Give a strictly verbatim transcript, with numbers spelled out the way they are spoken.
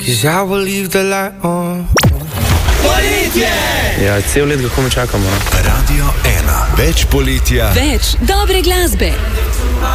'Cause I will leave the light on. Poletje! Ja, cel let ga komaj čakamo. Radio ena. Več poletja. Več dobre glasbe.